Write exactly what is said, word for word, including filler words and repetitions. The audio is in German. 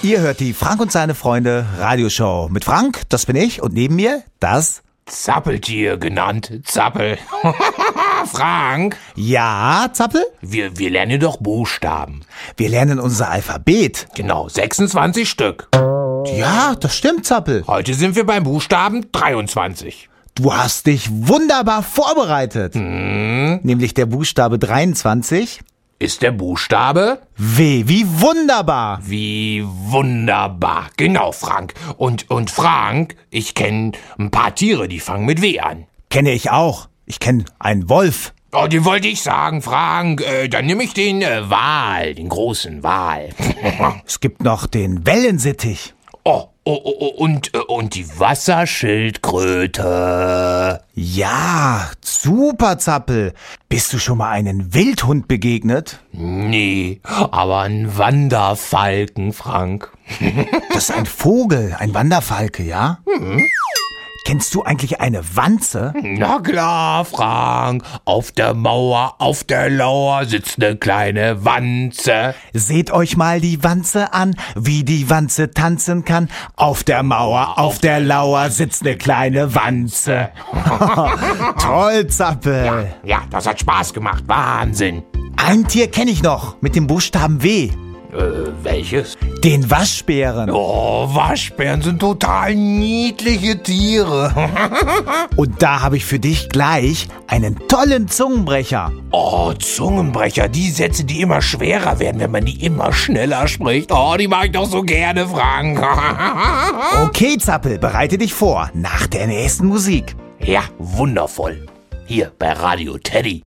Ihr hört die Frank und seine Freunde Radioshow mit Frank, das bin ich, und neben mir das Zappeltier genannt, Zappel. Frank? Ja, Zappel? Wir, wir lernen doch Buchstaben. Wir lernen unser Alphabet. Genau, sechsundzwanzig Stück. Ja, das stimmt, Zappel. Heute sind wir beim Buchstaben dreiundzwanzig. Du hast dich wunderbar vorbereitet. Hm. Nämlich der Buchstabe dreiundzwanzig. Ist der Buchstabe? W wie wunderbar. Wie wunderbar. Genau, Frank. Und, und Frank, ich kenne ein paar Tiere, die fangen mit W an. Kenne ich auch. Ich kenne einen Wolf. Oh, die wollte ich sagen, Frank. Äh, dann nehme ich den äh, Wal, den großen Wal. Es gibt noch den Wellensittich. Oh, oh, oh, oh, und, äh, und die Wasserschildkröte. Ja, super, Zappel. Bist du schon mal einen Wildhund begegnet? Nee, aber ein Wanderfalken, Frank. Das ist ein Vogel, ein Wanderfalke, ja? Mhm. Kennst du eigentlich eine Wanze? Na klar, Frank. Auf der Mauer, auf der Lauer sitzt eine kleine Wanze. Seht euch mal die Wanze an, wie die Wanze tanzen kann. Auf der Mauer, auf der Lauer sitzt eine kleine Wanze. Toll, Zappel. Ja, ja, das hat Spaß gemacht. Wahnsinn. Ein Tier kenne ich noch, mit dem Buchstaben W. Äh, welches? Den Waschbären. Oh, Waschbären sind total niedliche Tiere. Und da habe ich für dich gleich einen tollen Zungenbrecher. Oh, Zungenbrecher, die Sätze, die immer schwerer werden, wenn man die immer schneller spricht. Oh, die mag ich doch so gerne, Frank. Okay, Zappel, bereite dich vor, nach der nächsten Musik. Ja, wundervoll. Hier bei Radio Teddy.